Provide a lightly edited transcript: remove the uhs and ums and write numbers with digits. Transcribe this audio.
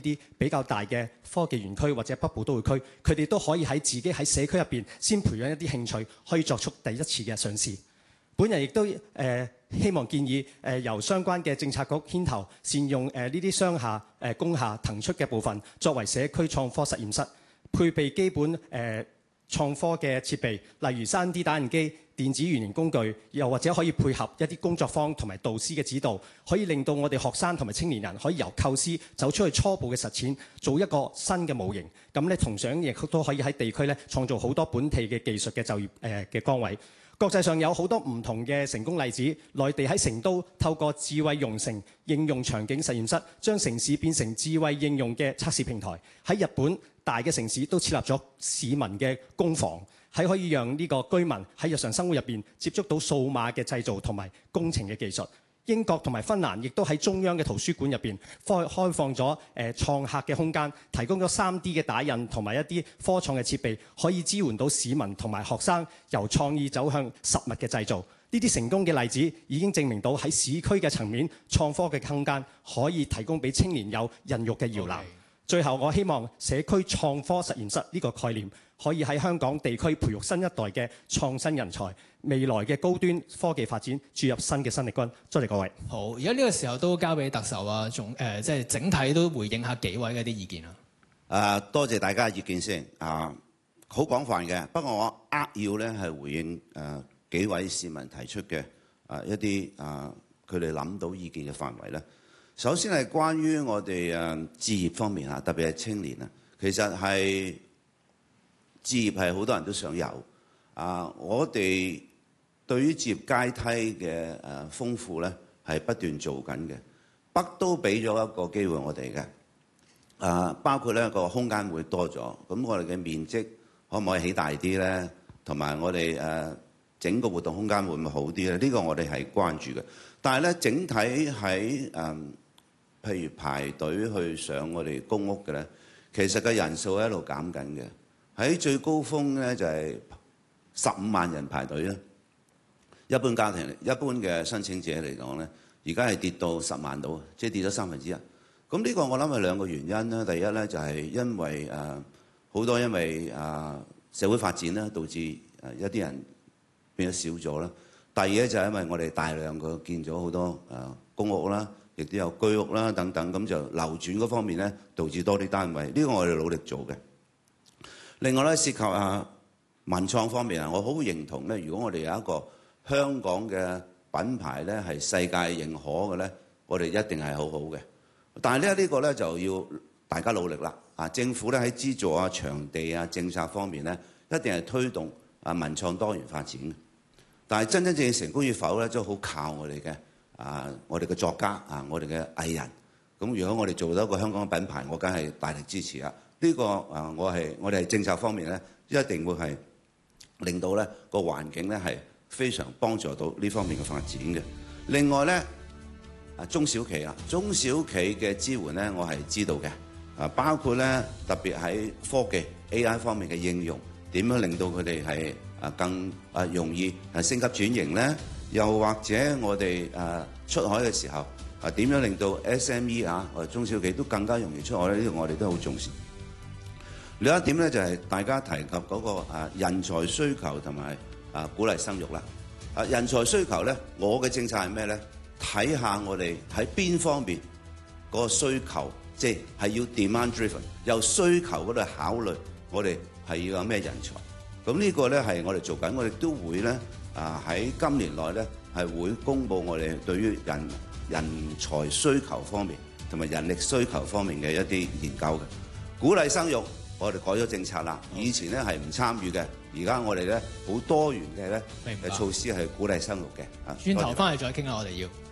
啲比較大嘅科技園區或者北部都會區，佢哋都可以喺自己喺社區入邊先培養一啲興趣，可以作出第一次嘅嘗試。本人亦都希望建議由相關嘅政策局牽頭，善用呢啲商廈工廈騰出嘅部分，作為社區創科實驗室，配備基本創科嘅設備，例如 3D 打印機、電子語言工具，又或者可以配合一啲工作坊同埋導師嘅指導，可以令到我哋學生同埋青年人可以由構思走出去初步嘅實踐，做一個新嘅模型。咁咧同樣亦都可以喺地區咧創造好多本地嘅技術嘅就業嘅崗位。國際上有好多唔同嘅成功例子，內地喺成都透過智慧融城應用場景實驗室，將城市變成智慧應用嘅測試平台。喺日本大嘅城市都設立咗市民嘅工房，係可以讓呢個居民喺日常生活入邊接觸到數碼嘅製造同埋工程嘅技術。英國同埋芬蘭亦都喺中央嘅圖書館入邊開放咗創客嘅空間，提供咗 3D 嘅打印同埋一啲科創嘅設備，可以支援到市民同埋學生由創意走向實物嘅製造。呢啲成功嘅例子已經證明到喺市區嘅層面創科嘅空間可以提供俾青年有孕育嘅搖籃。最後，我希望社區創科實驗室呢個概念可以喺香港地區培育新一代嘅創新人才，未來嘅高端科技發展注入新嘅生力軍。多謝各位。 好，而家呢個時候都交俾特首啊，即係整體都回應下幾位嘅啲意見啊。 多謝大家嘅意見先。好廣泛嘅，不過我要咧係回應幾位市民提出嘅一啲佢哋諗到意見嘅範圍咧。首先係關於我哋置業方面特別係青年啊，其實係置業係好多人都想有我哋對於置業階梯嘅豐富咧係不斷做緊嘅，北都俾咗一個機會我哋嘅包括咧個空間會多咗，咁我哋嘅面積可唔可以起大啲咧？同埋我哋整個活動空間會唔會好啲咧？呢個我哋係關注嘅，但係咧整體喺譬如排隊去上我哋公屋嘅咧，其實個人數喺度減緊嘅。喺最高峰咧就係15萬人排隊啦。一般家庭、一般嘅申請者嚟講咧，而家係跌到10萬度，即係跌咗1/3。咁呢個我諗係兩個原因啦。第一咧就係因為好多因為社會發展啦，導致一啲人變咗少咗啦。第二咧就係因為我哋大量嘅建咗好多公屋啦。亦都有居屋啦等等，咁就流轉嗰方面咧，導致多啲單位。呢個我哋努力做嘅。另外咧，涉及文創方面我好認同咧。如果我哋有一個香港嘅品牌咧，係世界認可嘅咧，我哋一定係好好嘅。但係咧呢個咧就要大家努力啦。政府咧喺資助場地政策方面咧，一定係推動文創多元發展嘅。但係真真正正成功與否咧，都好靠我哋嘅。我哋嘅作家我哋嘅藝人，咁如果我哋做到一個香港嘅品牌，我梗係大力支持啦。呢個我哋係政策方面咧，一定會係令到咧個環境咧係非常幫助到呢方面嘅發展嘅。另外咧，中小企嘅支援咧，我係知道嘅。包括咧特別喺科技 AI 方面嘅應用，點樣令到佢哋係更容易升級轉型咧？又或者我哋出海嘅時候點樣令到 SME 或者中小企都更加容易出海咧？呢個我哋都好重視。另一點咧就係大家提及嗰個人才需求同埋鼓勵生育啦。人才需求咧，我嘅政策係咩咧？睇下我哋喺邊方面嗰個需求，即係要 demand driven， 由需求嗰度考慮我哋係要有咩人才。咁呢個咧係我哋做緊，我哋都會咧。喺今年內咧係會公布我哋對於人才需求方面同埋人力需求方面嘅一啲研究嘅。鼓勵生育，我哋改咗政策啦。以前咧係唔參與嘅，而家我哋咧好多元嘅咧措施係鼓勵生育嘅。 轉頭翻嚟再傾啦，我哋要。